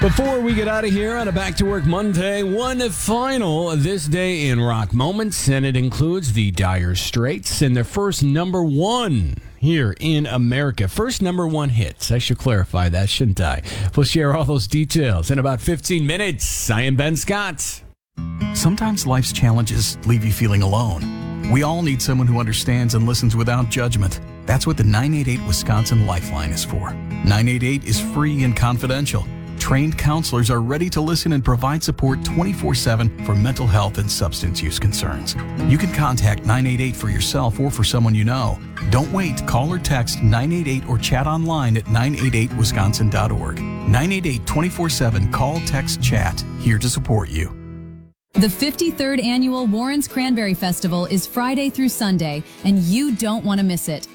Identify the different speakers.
Speaker 1: Before we get out of here on a Back to Work Monday, one final this day in rock moments, and it includes the Dire Straits and their first number one here in America. First number one hits. I should clarify that, shouldn't I? We'll share all those details in about 15 minutes. I am Ben Scott.
Speaker 2: Sometimes life's challenges leave you feeling alone. We all need someone who understands and listens without judgment. That's what the 988 Wisconsin Lifeline is for. 988 is free and confidential. Trained counselors are ready to listen and provide support 24/7 for mental health and substance use concerns. You can contact 988 for yourself or for someone you know. Don't wait. Call or text 988 or chat online at 988wisconsin.org. 988 24/7 call, text, chat. Here to support you.
Speaker 3: The 53rd Annual Warren's Cranberry Festival is Friday through Sunday, and you don't want to miss it.